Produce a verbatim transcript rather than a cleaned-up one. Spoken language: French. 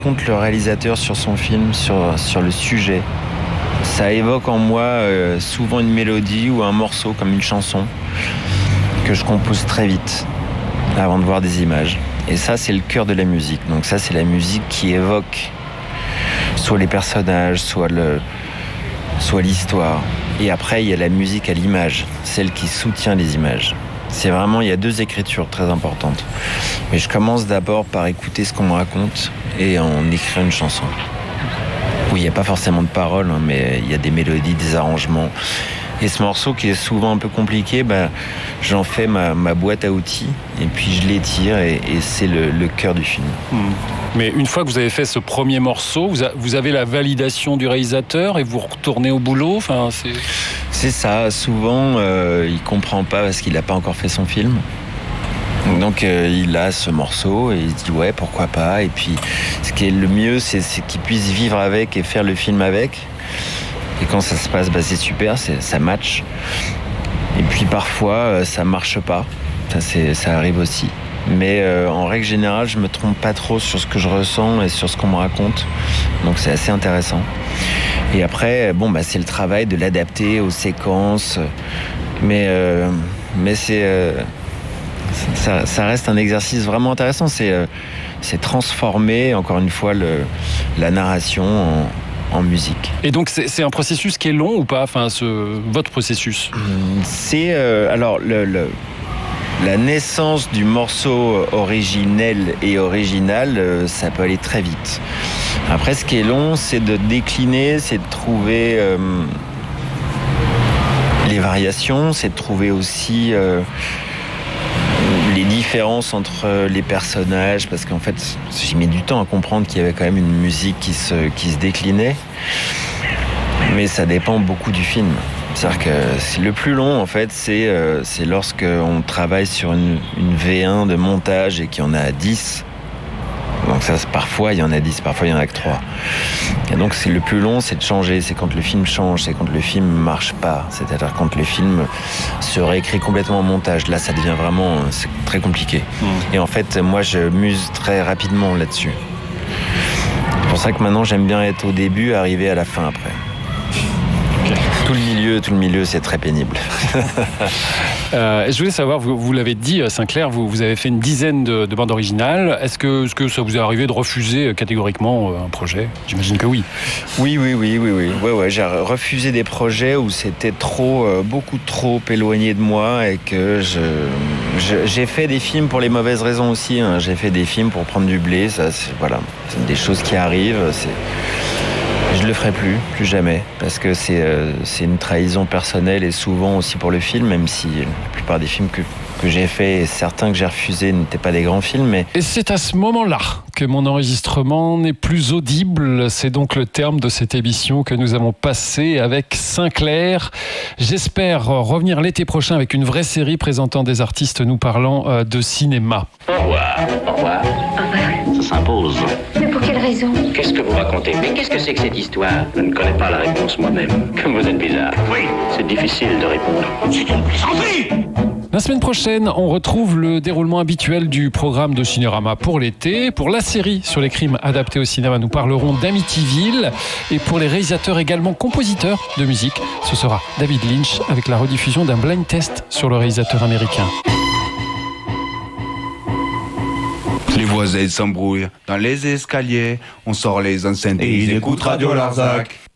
Compte le réalisateur sur son film, sur, sur le sujet. Ça évoque en moi euh, souvent une mélodie ou un morceau comme une chanson que je compose très vite avant de voir des images. Et ça, c'est le cœur de la musique. Donc ça, c'est la musique qui évoque soit les personnages, soit, le, soit l'histoire. Et après, il y a la musique à l'image, celle qui soutient les images. C'est vraiment, il y a deux écritures très importantes. Mais je commence d'abord par écouter ce qu'on me raconte et en écrire une chanson. Où il n'y a pas forcément de paroles, hein, mais il y a des mélodies, des arrangements. Et ce morceau qui est souvent un peu compliqué, bah, j'en fais ma, ma boîte à outils et puis je l'étire et, et c'est le, le cœur du film. Mmh. Mais une fois que vous avez fait ce premier morceau, vous, a, vous avez la validation du réalisateur et vous retournez au boulot. Enfin, c'est... c'est ça, souvent euh, il ne comprend pas parce qu'il n'a pas encore fait son film. Donc euh, il a ce morceau et il se dit ouais, pourquoi pas. Et puis ce qui est le mieux, c'est, c'est qu'il puisse vivre avec et faire le film avec. Et quand ça se passe, bah, c'est super, c'est, ça match. Et puis parfois, euh, ça marche pas. Ça, c'est, ça arrive aussi. Mais euh, en règle générale, je me trompe pas trop sur ce que je ressens et sur ce qu'on me raconte. Donc c'est assez intéressant. Et après, bon, bah, c'est le travail de l'adapter aux séquences. Mais, euh, mais c'est, euh, ça, ça reste un exercice vraiment intéressant. C'est, euh, c'est transformer, encore une fois, le, la narration en... en musique. Et donc c'est, c'est un processus qui est long ou pas, enfin, ce, votre processus? C'est euh, alors le, le, la naissance du morceau originel et original, euh, ça peut aller très vite. Après, ce qui est long, c'est de décliner, c'est de trouver euh, les variations, c'est de trouver aussi euh, les différences entre les personnages, parce qu'en fait, j'ai mis du temps à comprendre qu'il y avait quand même une musique qui se, qui se déclinait. Mais ça dépend beaucoup du film. C'est-à-dire que c'est le plus long, en fait, c'est, euh, c'est lorsqu'on travaille sur une, une V un de montage et qu'il y en a dix. Donc ça, parfois, il y en a dix, parfois, il y en a que trois. Et donc, c'est le plus long, c'est de changer. C'est quand le film change, c'est quand le film ne marche pas. C'est-à-dire quand le film se réécrit complètement en montage. Là, ça devient vraiment c'est très compliqué. Mmh. Et en fait, moi, je muse très rapidement là-dessus. C'est pour ça que maintenant, j'aime bien être au début, arriver à la fin après. Tout le milieu, tout le milieu, c'est très pénible. euh, je voulais savoir, vous, vous l'avez dit, Sinclair, vous, vous avez fait une dizaine de, de bandes originales. Est-ce que, est-ce que ça vous est arrivé de refuser catégoriquement un projet? J'imagine que oui. Oui, oui, oui, oui, oui. Ouais, ouais, j'ai refusé des projets où c'était trop, euh, beaucoup trop éloigné de moi et que je, je, j'ai fait des films pour les mauvaises raisons aussi. Hein. J'ai fait des films pour prendre du blé. Ça, c'est, voilà, c'est des choses qui arrivent. C'est... Je le ferai plus, plus jamais, parce que c'est, euh, c'est une trahison personnelle et souvent aussi pour le film, même si la plupart des films que, que j'ai faits et certains que j'ai refusés n'étaient pas des grands films. Mais... Et c'est à ce moment-là que mon enregistrement n'est plus audible. C'est donc le terme de cette émission que nous avons passée avec Sinclair. J'espère revenir l'été prochain avec une vraie série présentant des artistes nous parlant de cinéma. Au revoir. Au revoir. Au revoir. Ça s'impose. Mais pour quelle raison? Qu'est-ce que vous racontez? Mais qu'est-ce que c'est que cette histoire? Je ne connais pas la réponse moi-même. Comme vous êtes bizarre. Oui. C'est difficile de répondre. C'est une plaisanterie! La semaine prochaine, on retrouve le déroulement habituel du programme de Cinérama pour l'été. Pour la série sur les crimes adaptés au cinéma, nous parlerons d'Amityville. Et pour les réalisateurs également compositeurs de musique, ce sera David Lynch avec la rediffusion d'un blind test sur le réalisateur américain. Les voisins s'embrouillent dans les escaliers. On sort les enceintes et ils écoutent Radio Larzac.